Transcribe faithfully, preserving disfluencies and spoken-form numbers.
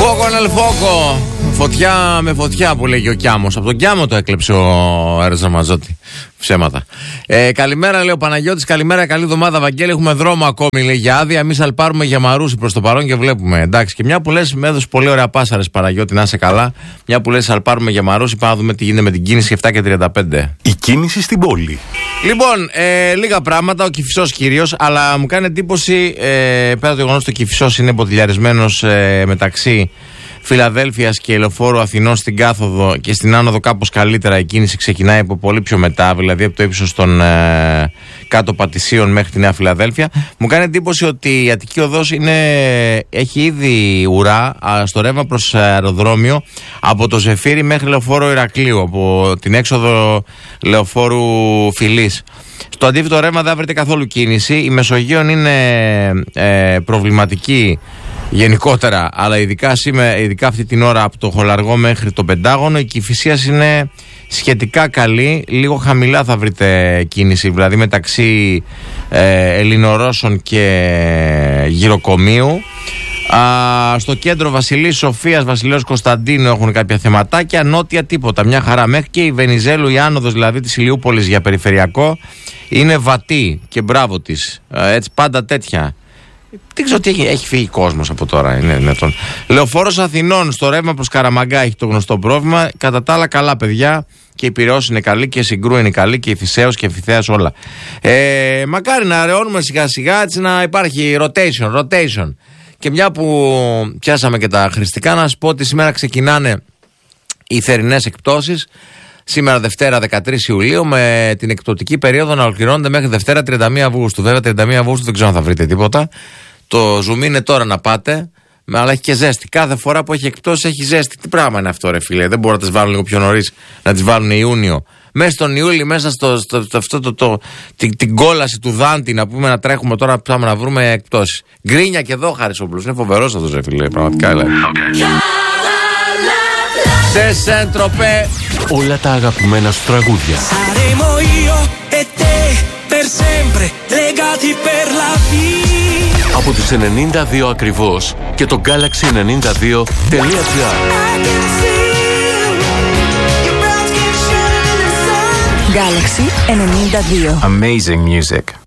Φόκο νελ φόκο. Φωτιά με φωτιά που λέγει ο Κιάμος. Από τον Κιάμο το έκλεψε ο Άρης Ραμαζότη. Ψέματα. Ε, καλημέρα, λέει ο Παναγιώτης. Καλημέρα, καλή εβδομάδα, Βαγγέλη. Έχουμε δρόμο ακόμη, λέει, για άδεια. Εμείς αλπάρουμε για Μαρούσι προς το παρόν και βλέπουμε. Εντάξει, και μια που λες, με έδωσε πολύ ωραία πάσαρες, Παναγιώτη, να είσαι καλά. Μια που λες, αλπάρουμε για Μαρούσι, πάμε να δούμε τι γίνεται με την κίνηση επτά και τριάντα πέντε. Η κίνηση στην πόλη. Λοιπόν, ε, λίγα πράγματα, ο Κηφισός κυρίως, αλλά μου κάνει εντύπωση, ε, πέρα το γεγονός ότι ο Κηφισός είναι μποτιλιαρισμένος ε, μεταξύ Φιλαδέλφειας και Λεωφόρου Αθηνών στην κάθοδο και στην άνοδο κάπως καλύτερα. Η κίνηση ξεκινάει από πολύ πιο μετά, δηλαδή από το ύψος των ε, κάτω Πατησίων μέχρι τη Νέα Φιλαδέλφεια. Μου κάνει εντύπωση ότι η Αττική Οδός είναι, έχει ήδη ουρά α, στο ρεύμα προς αεροδρόμιο από το Ζεφύρι μέχρι Λεωφόρο Ηρακλείου, από την έξοδο Λεωφόρου Φιλής. Στο αντίθετο ρεύμα δεν βρείτε καθόλου κίνηση. Η Μεσογείων είναι ε, προβληματική γενικότερα, αλλά ειδικά, σήμερα, ειδικά αυτή την ώρα από το Χολαργό μέχρι το Πεντάγωνο. Η Κηφισίας είναι σχετικά καλή, λίγο χαμηλά θα βρείτε κίνηση, δηλαδή μεταξύ ε, Ελληνορώσων και Γυροκομείου. Α, στο κέντρο Βασιλής Σοφίας, Βασιλέως Κωνσταντίνου έχουν κάποια θεματάκια. Νότια τίποτα, μια χαρά. Μέχρι και η Βενιζέλου, η άνοδος δηλαδή της Ηλιούπολης για περιφερειακό, είναι βατή και μπράβο της. Ε, έτσι πάντα τέτοια. Δεν ξέρω τι έχει, έχει φύγει κόσμος από τώρα. Είναι δυνατόν. Λεωφόρος Αθηνών στο ρεύμα προς Καραμαγκά έχει το γνωστό πρόβλημα. Κατά τα άλλα, καλά παιδιά. Και η Πειραιώς είναι καλή και η Συγκρού είναι καλή και η Θησέως και η Φυθέας όλα. Ε, μακάρι να αραιώνουμε σιγά σιγά, έτσι να υπάρχει rotation, rotation. Και μια που πιάσαμε και τα χρηστικά, να σας πω ότι σήμερα ξεκινάνε οι θερινές εκπτώσεις. Σήμερα Δευτέρα δεκατρείς Ιουλίου, με την εκπτωτική περίοδο να ολοκληρώνεται μέχρι Δευτέρα τριάντα μία Αυγούστου. Βέβαια τριάντα μία Αυγούστου δεν ξέρω αν θα βρείτε τίποτα. Το zoom είναι τώρα να πάτε, αλλά έχει και ζέστη. Κάθε φορά που έχει εκπτώσεις έχει ζέστη. Τι πράγμα είναι αυτό, ρε φίλε? Δεν μπορούν να τις βάλουν λίγο πιο νωρίς, να τις βάλουν Ιούνιο. Μέσα στον Ιούλιο, μέσα στο, στο, στο, αυτό το, το, την, την κόλαση του Δάντη, να πούμε να τρέχουμε τώρα, πάμε να βρούμε εκπτώσεις. Γκρίνια και εδώ, Χαρισόπουλος. Είναι φοβερός αυτός, ρε φίλε, πραγματικά. Σε Σεντροπέ. Όλα τα αγαπημένα σου τραγούδια. Από τους ενενήντα δύο ακριβώς και το Galaxy ενενήντα δύο τελεία gr. Galaxy ενενήντα δύο. Amazing music.